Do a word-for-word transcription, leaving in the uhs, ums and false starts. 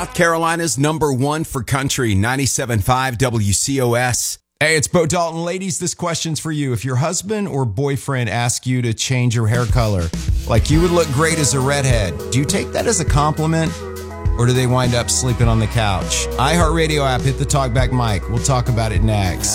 South Carolina's number one for country, ninety-seven point five W C O S. Hey, it's Bo Dalton. Ladies, this question's for you. If your husband or boyfriend asks you to change your hair color, like you would look great as a redhead, do you take that as a compliment? Or do they wind up sleeping on the couch? iHeartRadio app, hit the talkback mic. We'll talk about it next.